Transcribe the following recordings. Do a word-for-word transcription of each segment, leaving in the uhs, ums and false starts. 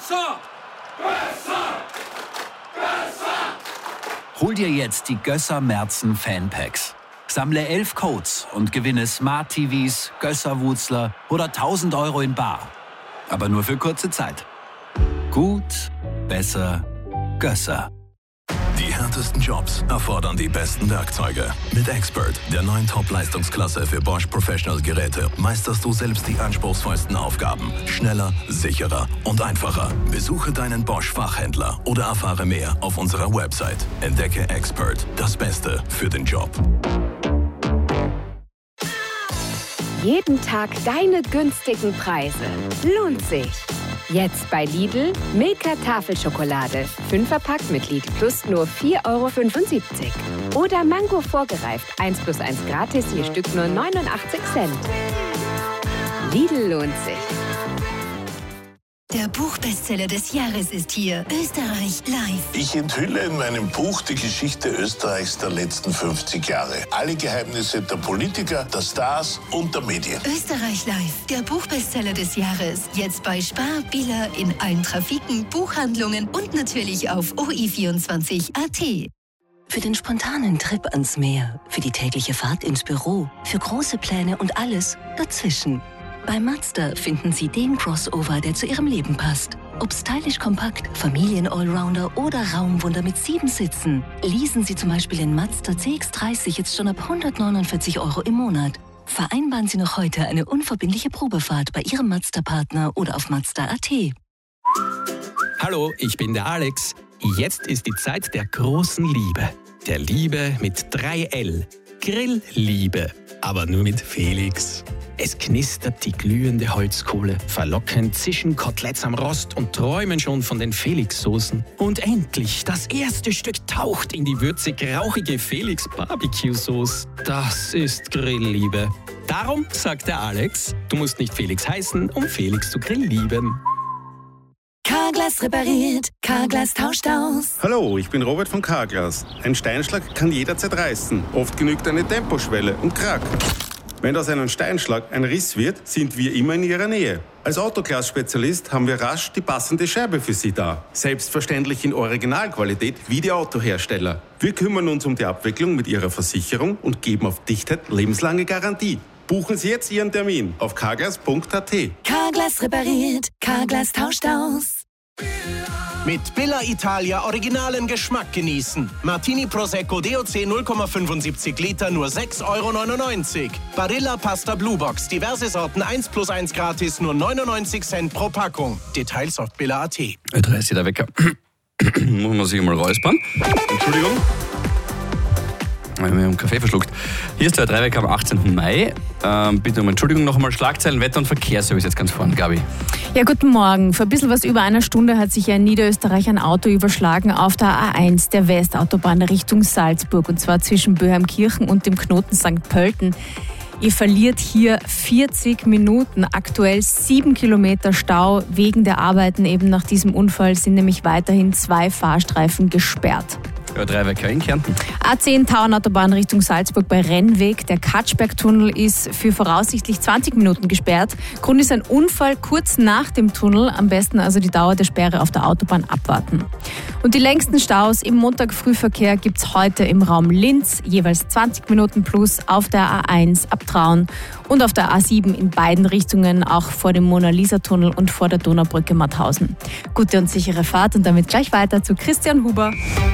Gösser! Gösser! Gösser! Hol dir jetzt die Gösser Merzen Fanpacks. Sammle elf Codes und gewinne Smart-T Vs, Gösser-Wutzler oder tausend Euro in bar. Aber nur für kurze Zeit. Gut, besser, Gösser. Die härtesten Jobs erfordern die besten Werkzeuge. Mit Expert, der neuen Top-Leistungsklasse für Bosch Professional Geräte, meisterst du selbst die anspruchsvollsten Aufgaben. Schneller, sicherer und einfacher. Besuche deinen Bosch-Fachhändler oder erfahre mehr auf unserer Website. Entdecke Expert, das Beste für den Job. Jeden Tag deine günstigen Preise. Lohnt sich. Jetzt bei Lidl Milka Tafelschokolade. Fünferpack mit Lidl Plus nur vier Euro fünfundsiebzig. Oder Mango vorgereift. eins plus eins gratis, je Stück nur neunundachtzig Cent. Lidl lohnt sich. Der Buchbestseller des Jahres ist hier. Österreich live. Ich enthülle in meinem Buch die Geschichte Österreichs der letzten fünfzig Jahre. Alle Geheimnisse der Politiker, der Stars und der Medien. Österreich live. Der Buchbestseller des Jahres. Jetzt bei Spar, Billa, in allen Trafiken, Buchhandlungen und natürlich auf O I vierundzwanzig Punkt A T. Für den spontanen Trip ans Meer, für die tägliche Fahrt ins Büro, für große Pläne und alles dazwischen. Bei Mazda finden Sie den Crossover, der zu Ihrem Leben passt. Ob stylisch kompakt, Familien-Allrounder oder Raumwunder mit sieben Sitzen. Leasen Sie zum Beispiel den Mazda C X dreißig jetzt schon ab hundertneunundvierzig Euro im Monat. Vereinbaren Sie noch heute eine unverbindliche Probefahrt bei Ihrem Mazda-Partner oder auf Mazda Punkt A T. Hallo, ich bin der Alex. Jetzt ist die Zeit der großen Liebe. Der Liebe mit drei L. Grillliebe. Aber nur mit Felix. Es knistert die glühende Holzkohle. Verlockend zischen Koteletts am Rost und träumen schon von den Felix-Soßen. Und endlich, das erste Stück taucht in die würzig-rauchige Felix-Barbecue-Sauce. Das ist Grillliebe. Darum sagt der Alex, du musst nicht Felix heißen, um Felix zu grilllieben. Carglass repariert, Carglass tauscht aus. Hallo, ich bin Robert von Carglass. Ein Steinschlag kann jederzeit reißen. Oft genügt eine Temposchwelle und krack. Wenn aus einem Steinschlag ein Riss wird, sind wir immer in Ihrer Nähe. Als Autoglas-Spezialist haben wir rasch die passende Scheibe für Sie da. Selbstverständlich in Originalqualität wie die Autohersteller. Wir kümmern uns um die Abwicklung mit Ihrer Versicherung und geben auf Dichtheit lebenslange Garantie. Buchen Sie jetzt Ihren Termin auf carglass Punkt A T. Carglass repariert, Carglass tauscht aus. Mit Billa Italia originalen Geschmack genießen. Martini Prosecco D O C null Komma fünfundsiebzig Liter nur sechs Euro neunundneunzig. Barilla Pasta Blue Box, diverse Sorten eins plus eins gratis, nur neunundneunzig Cent pro Packung. Details auf Billa Punkt A T. Da ist der Wecker. Muss man sich mal räuspern. Entschuldigung. Wir haben einen Kaffee verschluckt. Hier ist der Dreiwecker am achtzehnten Mai. Ähm, bitte um Entschuldigung noch einmal. Schlagzeilen, Wetter- und Verkehrsservice jetzt ganz vorne, Gabi. Ja, guten Morgen. Vor ein bisschen was über einer Stunde hat sich ja in Niederösterreich ein Auto überschlagen auf der A eins der Westautobahn Richtung Salzburg. Und zwar zwischen Böheimkirchen und dem Knoten Sankt Pölten. Ihr verliert hier vierzig Minuten, aktuell sieben Kilometer Stau. Wegen der Arbeiten eben nach diesem Unfall sind nämlich weiterhin zwei Fahrstreifen gesperrt. Ja, Dreiwecker in Kärnten. A zehn Tauernautobahn Richtung Salzburg bei Rennweg. Der Katschbergtunnel ist für voraussichtlich zwanzig Minuten gesperrt. Grund ist ein Unfall kurz nach dem Tunnel. Am besten also die Dauer der Sperre auf der Autobahn abwarten. Und die längsten Staus im Montagfrühverkehr gibt es heute im Raum Linz. Jeweils zwanzig Minuten plus auf der A eins ab Traun und auf der A sieben in beiden Richtungen, auch vor dem Mona-Lisa-Tunnel und vor der Donaubrücke Mauthausen. Gute und sichere Fahrt und damit gleich weiter zu Christian Huber.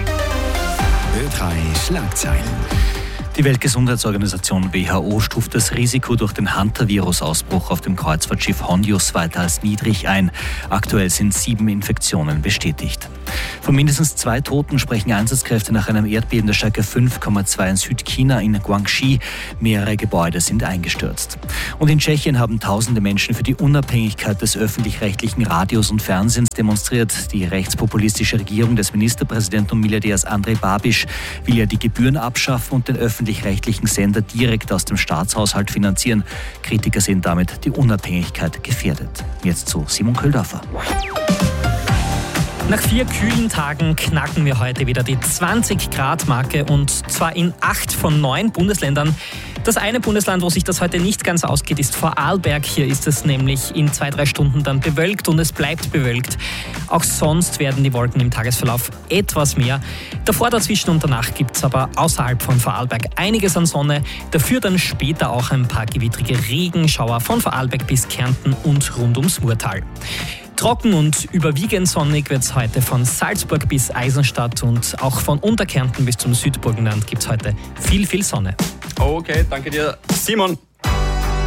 Ö drei Schlagzeilen. Die Weltgesundheitsorganisation W H O stuft das Risiko durch den Hantavirus-Ausbruch auf dem Kreuzfahrtschiff Hondius weiter als niedrig ein. Aktuell sind sieben Infektionen bestätigt. Von mindestens zwei Toten sprechen Einsatzkräfte nach einem Erdbeben der Stärke fünf Komma zwei in Südchina in Guangxi. Mehrere Gebäude sind eingestürzt. Und in Tschechien haben tausende Menschen für die Unabhängigkeit des öffentlich-rechtlichen Radios und Fernsehens demonstriert. Die rechtspopulistische Regierung des Ministerpräsidenten und Milliardärs Andrej Babiš will ja die Gebühren abschaffen und den öffentlich-rechtlichen Sender direkt aus dem Staatshaushalt finanzieren. Kritiker sehen damit die Unabhängigkeit gefährdet. Jetzt zu Simon Köhldorfer. Nach vier kühlen Tagen knacken wir heute wieder die zwanzig Grad Marke und zwar in acht von neun Bundesländern. Das eine Bundesland, wo sich das heute nicht ganz ausgeht, ist Vorarlberg. Hier ist es nämlich in zwei, drei Stunden dann bewölkt und es bleibt bewölkt. Auch sonst werden die Wolken im Tagesverlauf etwas mehr. Davor, dazwischen und danach gibt es aber außerhalb von Vorarlberg einiges an Sonne. Dafür dann später auch ein paar gewittrige Regenschauer von Vorarlberg bis Kärnten und rund ums Murtal. Trocken und überwiegend sonnig wird es heute von Salzburg bis Eisenstadt und auch von Unterkärnten bis zum Südburgenland gibt es heute viel, viel Sonne. Okay, danke dir, Simon.